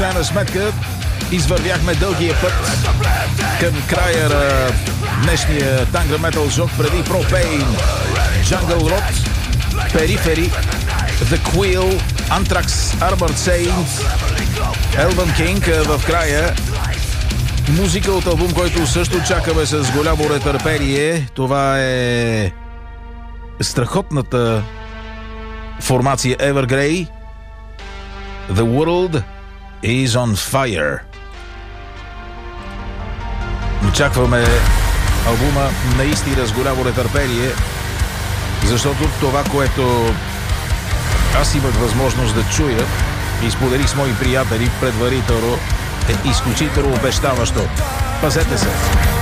крайна сметка извървяхме дългия път към края на днешния Tangra Metal Show. Преди Propane, Jungle Rot, Periphery, The Quill, Anthrax, Armored Saints, Elven King. В края музика от албум, който също чакаме с голямо нетърпение. Това е страхотната формация Evergrey. The World is on Fire. Очакваме албума наистина с голямо нетърпение, защото това, което аз имах възможност да чуя и споделих с мои приятели предварително, е изключително обещаващо. Пазете се!